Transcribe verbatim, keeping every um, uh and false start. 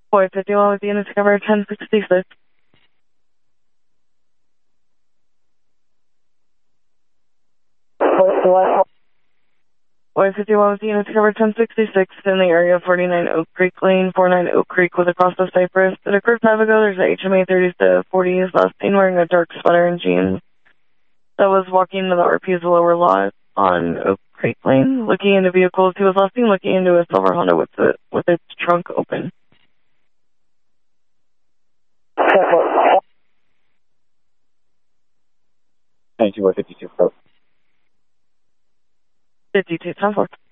four fifty-one with units cover ten sixty-six. four fifty-one with units cover ten sixty-six in the area of forty-nine Oak Creek Lane, forty-nine Oak Creek with a cross of Cypress. At a Kirk Navigo, there's an H M A thirties to forties last seen wearing a dark sweater and jeans that was walking into the R P's lower lot on Oak Creek Lane, looking into vehicles. He was last seen looking into a silver Honda with, the, with its trunk open. ninety-two by fifty-two. fifty-two, ten four.